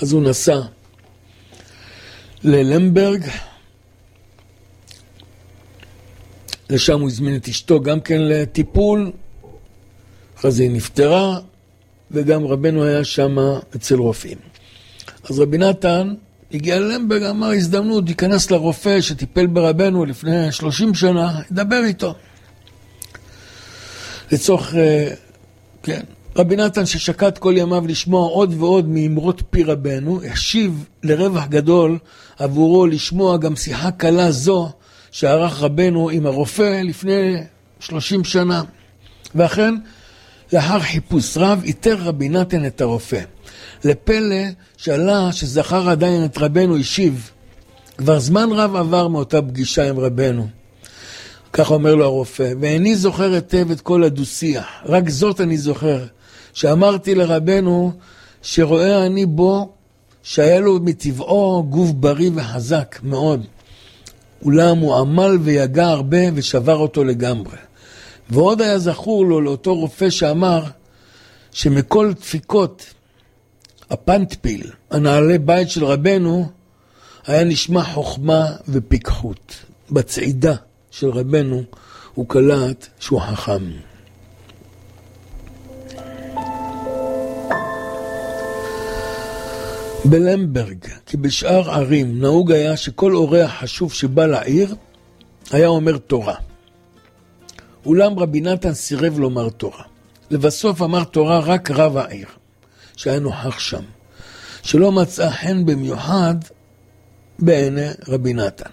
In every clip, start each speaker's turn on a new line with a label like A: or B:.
A: אז הוא נסע ללמברג, לשם הוא הזמין את אשתו גם כן לטיפול, אחרי זה היא נפטרה, וגם רבנו היה שם אצל רופאים. אז רבי נתן הגיע ללמברג, אמר הזדמנות, ייכנס לרופא שטיפל ברבנו לפני 30 שנה, ידבר איתו. לצורך, כן, רבי נתן ששקט כל ימיו לשמוע עוד ועוד מאמרות פי רבנו, השיב לרווח גדול עבורו לשמוע גם שיחה קלה זו שערך רבנו עם הרופא לפני 30 שנה. ואכן, לאחר חיפוש רב, איתר רבי נתן את הרופא. לפלא שעלה שזכר עדיין את רבנו השיב, כבר זמן רב עבר מאותה פגישה עם רבנו. כך אומר לו הרופא, ואיני זוכר היטב את כל הדו-שיח, רק זאת אני זוכר, שאמרתי לרבנו שרואה אני בו שהיה לו מטבעו גוף בריא וחזק מאוד, אולם הוא עמל ויגע הרבה ושבר אותו לגמרי. ועוד היה זכור לו לאותו רופא שאמר שמכל דפיקות הפנטפיל, הנעלי בית של רבנו, היה נשמע חוכמה ופיקחות. בצעידה של רבנו הוא קלט שהוא חכם. בלמברג, כי בשאר ערים, נהוג היה שכל אורח חשוב שבא לעיר, היה אומר תורה. אולם רבי נתן סירב לומר תורה. לבסוף אמר תורה רק רב העיר, שהיה נוכח שם, שלא מצא חן במיוחד בעיני רבי נתן.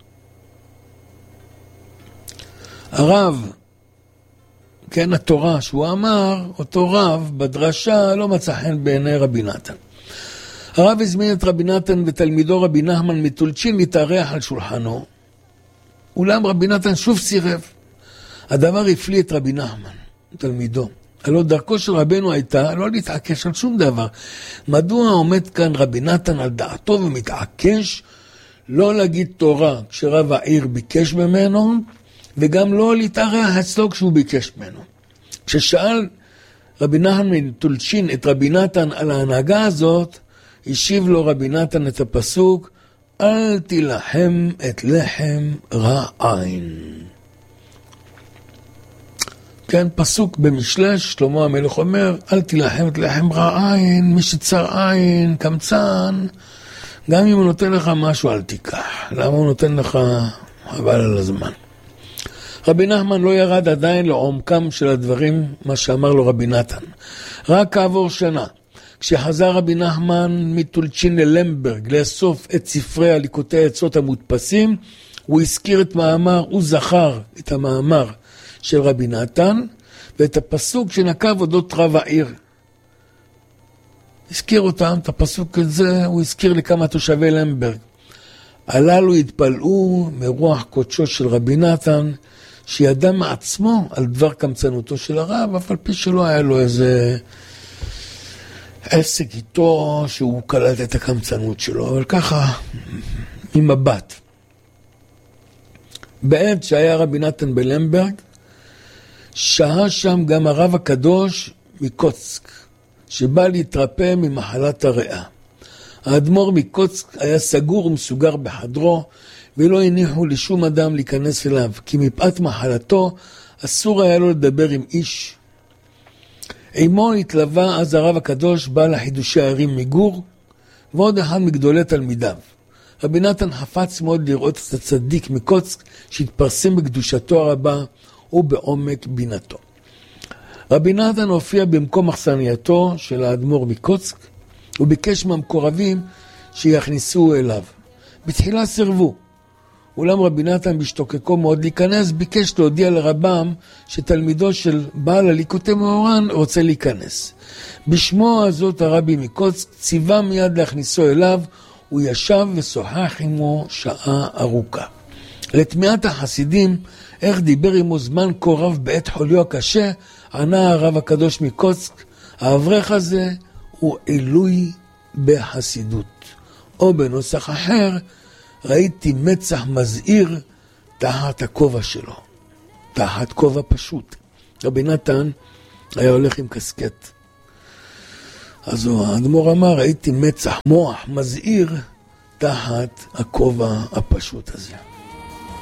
A: הרב, כן, התורה שהוא אמר, אותו רב בדרשה לא מצא חן בעיני רבי נתן. הרב הזמין את רבי נתן ותלמידו רבי נחמן מטולצ'ין להתארח על שולחנו, אולם רבי נתן שוב סירב. הדבר הפליא את רבי נחמן, תלמידו. הלא דרכו של רבנו הייתה לא להתעקש על שום דבר. מדוע עומד כאן רבי נתן על דעתו ומתעקש לא להגיד תורה כשרב העיר ביקש ממנו, וגם לא להתארח אצלו כשהוא ביקש ממנו. כששאל רבי נחמן מטולצ'ין את רבי נתן על ההנהגה הזאת, השיב לו רבי נתן את הפסוק, אל תילחם את לחם רע עין. כן, פסוק במשלש, שלמה המלך אומר, אל תילחם את לחם רע עין, מי שצר עין, קמצן, גם אם הוא נותן לך משהו אל תיקח. למה הוא נותן לך חבל על הזמן? רבי נחמן לא ירד עדיין לעומקם של הדברים, מה שאמר לו רבי נתן. רק כעבור שנה, כשחזר רבי נחמן מטולצ'ין ללמברג לאסוף את ספרי הליקוטי עצות המודפסים, הוא הזכיר את מאמר, הוא זכר את המאמר של רבי נתן, ואת הפסוק שנקב אודות רב העיר. הזכיר אותם, את הפסוק הזה, הוא הזכיר לכמה תושבי למברג. הללו התפלאו מרוח קודשו של רבי נתן, שידע מעצמו על דבר קמצנותו של הרב, אף על פי שלא היה לו איזה עסק איתו שהוא קלט את הקמצנות שלו, אבל ככה, ממבט. בעת שהיה רבי נתן בלמברג, שהה שם גם הרב הקדוש מקוצק, שבא להתרפא ממחלת הריאה. האדמו"ר מקוצק היה סגור ומסוגר בחדרו, ולא הניחו לשום אדם להיכנס אליו, כי מפאת מחלתו אסור היה לו לדבר עם איש. עמו התלווה אז הרב הקדוש בא לחידושי הערים מגור, ועוד אחד מגדולי תלמידיו. רבי נתן חפץ מאוד לראות את הצדיק מקוצק, שהתפרסם בקדושתו הרבה ובעומק בינתו. רבי נתן הופיע במקום מחסנייתו של האדמו"ר מקוצק, וביקש מהמקורבים שיכניסו אליו. בתחילה סירבו, אולם רבי נתן בשתוקקו מאוד להיכנס, ביקש להודיע לרבם שתלמידו של בעל הליקוטי מאורן רוצה להיכנס. בשמו הזאת הרבי מקוצק ציווה מיד להכניסו אליו, הוא ישב ושוחח עמו שעה ארוכה. לתמיעת החסידים, איך דיבר עמו זמן כה רב בעת חוליו הקשה, ענה הרב הקדוש מקוצק, האברך הזה הוא עילוי בחסידות. או בנוסח אחר, ראיתי מצח מזהיר תחת הכובע שלו, תחת כובע פשוט. רבי נתן היה הולך עם קסקט. אז האדמו"ר אמר, הייתי מצח מוח מזהיר תחת הכובע הפשוט הזה.